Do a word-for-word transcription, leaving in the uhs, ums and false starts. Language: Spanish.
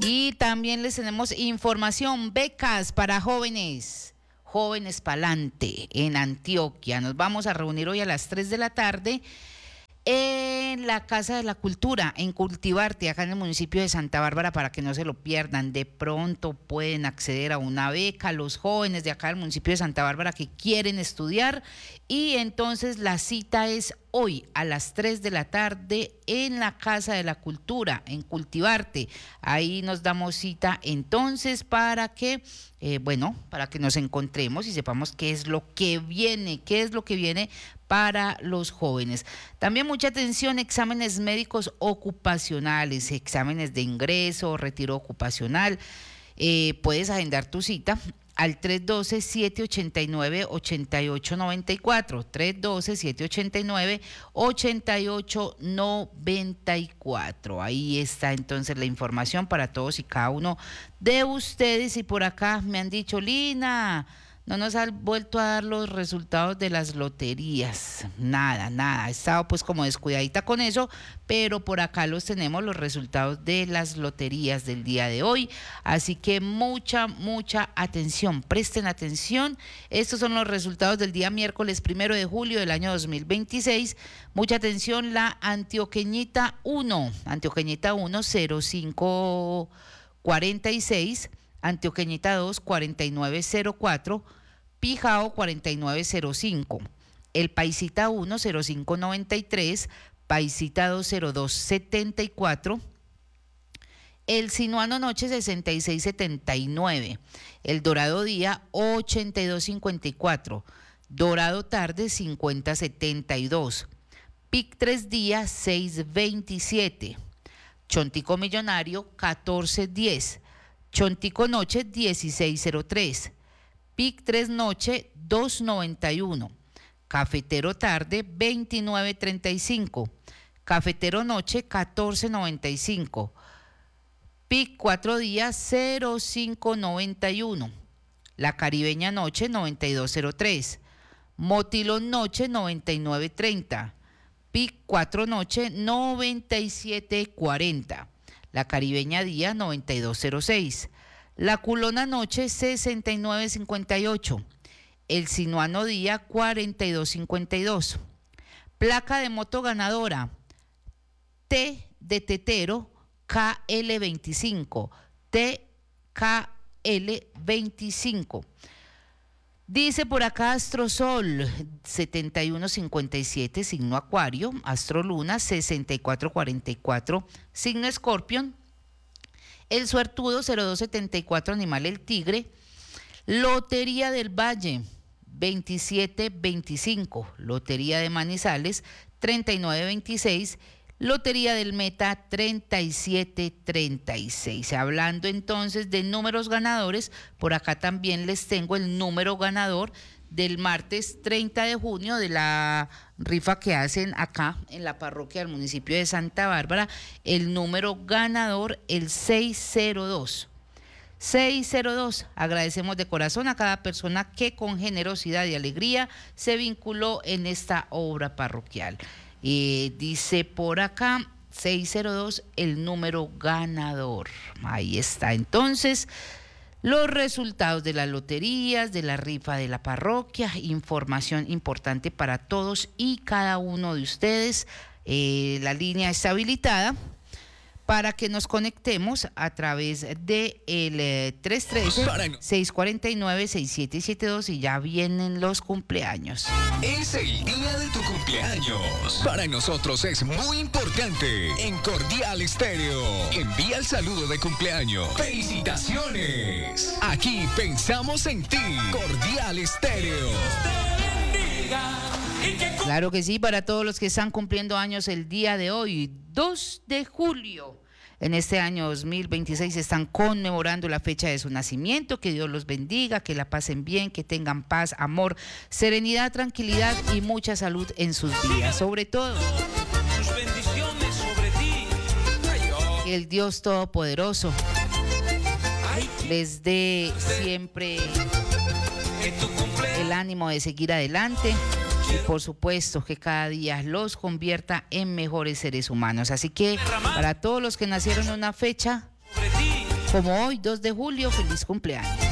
Y también les tenemos información, becas para jóvenes, jóvenes pa'lante en Antioquia. Nos vamos a reunir hoy a las tres de la tarde en la Casa de la Cultura, en Cultivarte, acá en el municipio de Santa Bárbara, para que no se lo pierdan. De pronto pueden acceder a una beca los jóvenes de acá del municipio de Santa Bárbara que quieren estudiar, y entonces la cita es hoy a las tres de la tarde en la Casa de la Cultura, en Cultivarte. Ahí nos damos cita entonces para que, eh, bueno, para que nos encontremos y sepamos qué es lo que viene, qué es lo que viene para los jóvenes. También mucha atención, exámenes médicos ocupacionales, exámenes de ingreso, retiro ocupacional. Eh, puedes agendar tu cita al tres uno dos, siete ocho nueve, ocho ocho nueve cuatro, tres uno dos, siete ocho nueve, ocho ocho nueve cuatro. Ahí está entonces la información para todos y cada uno de ustedes. Y por acá me han dicho, Lina, no nos han vuelto a dar los resultados de las loterías, nada, nada, he estado pues como descuidadita con eso, pero por acá los tenemos, los resultados de las loterías del día de hoy, así que mucha, mucha atención, presten atención. Estos son los resultados del día miércoles primero de julio del año dos mil veintiséis, mucha atención. La Antioqueñita uno, Antioqueñita uno, cero cinco cuarenta y seis, Antioqueñita dos, cuarenta y nueve cero cuatro, Pijao cuarenta y nueve cero cinco, El Paisita uno, cero cinco noventa y tres, Paisita dos, cero dos setenta y cuatro, El Sinuano Noche sesenta y seis setenta y nueve, El Dorado Día ochenta y dos cincuenta y cuatro, Dorado Tarde cincuenta setenta y dos, Pic tres Día seis veintisiete, Chontico Millonario catorce diez, Chontico Noche dieciséis cero tres, Pic tres Noche dos noventa y uno, Cafetero Tarde veintinueve treinta y cinco, Cafetero Noche catorce noventa y cinco, Pic cuatro Días cero cinco noventa y uno, La Caribeña Noche noventa y dos cero tres, Motilón Noche noventa y nueve treinta, Pic cuatro Noche noventa y siete cuarenta, La Caribeña Día noventa y dos cero seis, La Culona Noche sesenta y nueve cincuenta y ocho, El Sinuano Día cuarenta y dos cincuenta y dos, Placa de Moto Ganadora T de Tetero K L veinticinco, T K L veinticinco. Dice por acá Astrosol setenta y uno cincuenta y siete, signo Acuario, Astroluna sesenta y cuatro cuarenta y cuatro, signo Escorpión, El Suertudo cero dos setenta y cuatro, animal El Tigre, Lotería del Valle veintisiete veinticinco, Lotería de Manizales treinta y nueve veintiséis, Lotería del Meta treinta y siete treinta y seis. Hablando entonces de números ganadores, por acá también les tengo el número ganador del martes treinta de junio de la rifa que hacen acá en la parroquia del municipio de Santa Bárbara. El número ganador, el seis cero dos. seis cero dos. Agradecemos de corazón a cada persona que con generosidad y alegría se vinculó en esta obra parroquial. Eh, dice por acá seis cero dos, el número ganador. Ahí está entonces los resultados de las loterías, de la rifa de la parroquia, información importante para todos y cada uno de ustedes. Eh, la línea está habilitada para que nos conectemos a través de el eh, tres uno tres, seis cuatro nueve, seis siete siete dos, y ya vienen los cumpleaños. Es el día de tu cumpleaños. Para nosotros es muy importante. En Cordial Estéreo, envía el saludo de cumpleaños. ¡Felicitaciones! Aquí pensamos en ti. Cordial Estéreo. Claro que sí, para todos los que están cumpliendo años el día de hoy, dos de julio. En este año dos mil veintiséis están conmemorando la fecha de su nacimiento. Que Dios los bendiga, que la pasen bien, que tengan paz, amor, serenidad, tranquilidad y mucha salud en sus vidas. Sobre todo, sus bendiciones sobre ti. Que el Dios Todopoderoso les dé siempre el ánimo de seguir adelante. Y por supuesto que cada día los convierta en mejores seres humanos. Así que para todos los que nacieron en una fecha, como hoy, dos de julio, feliz cumpleaños.